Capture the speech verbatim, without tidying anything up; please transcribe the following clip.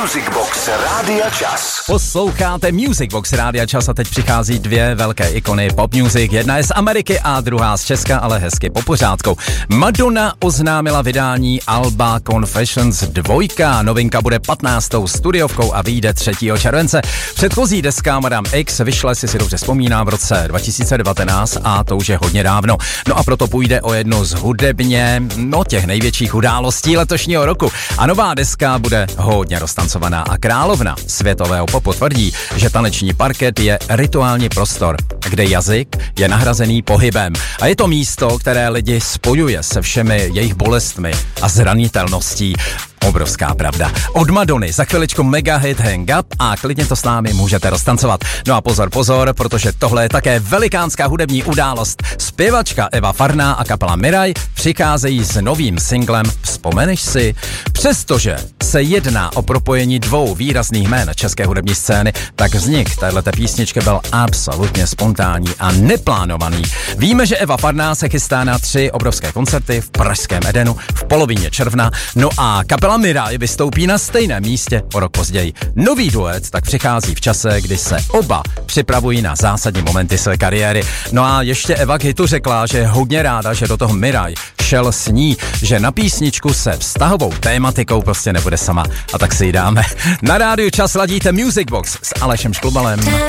Music Box Rádia Čas. Posloucháte Music Box Rádia Čas a teď přichází dvě velké ikony pop music. Jedna je z Ameriky a druhá z Česka, ale hezky po pořádku. Madonna oznámila vydání alba Confessions dva. Novinka bude patnáctou studiovkou a vyjde třetího července. Předchozí deska Madame X vyšla, si si dobře vzpomínám, v roce dva tisíce devatenáct a to už je hodně dávno. No a proto půjde o jednu z hudebně, no těch největších událostí letošního roku. A nová deska bude hodně roztancovaná a královna světového popu tvrdí, že taneční parket je rituální prostor, kde jazyk je nahrazený pohybem. A je to místo, které lidi spojuje se všemi jejich bolestmi a zranitelností. Obrovská pravda. Od Madony za chviličku mega hit Hang Up a klidně to s námi můžete roztancovat. No a pozor, pozor, protože tohle je také velikánská hudební událost. Zpěvačka Eva Farná a kapela Miraj přicházejí s novým singlem Vzpomeneš si? Přestože se jedná o propojení dvou výrazných jmén české hudební scény, tak vznik téhleté písničky byl absolutně spontánní a neplánovaný. Víme, že Eva Farná se chystá na tři obrovské koncerty v pražském Edenu v polovině června, no a kapela Miraj vystoupí na stejném místě o rok později. Nový duet tak přichází v čase, kdy se oba připravují na zásadní momenty své kariéry. No a ještě Eva k hitu řekla, že je hodně ráda, že do toho Miraj šel s ní, že na písničku se vztahovou tématikou prostě nebude sama. A tak si ji dáme. Na rádiu Čas ladíte Music Box s Alešem Šklubalem.